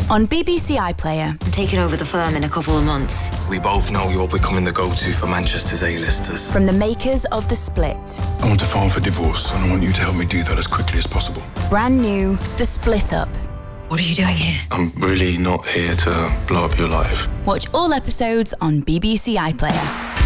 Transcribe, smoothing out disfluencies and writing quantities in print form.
On BBC iPlayer. I'm taking over the firm in a couple of months. We both know you're becoming the go-to for Manchester's A-listers. From the makers of The Split. I want to file for divorce, and I want you to help me do that as quickly as possible. Brand new, The Split Up. What are you doing here? I'm really not here to blow up your life. Watch all episodes on BBC iPlayer.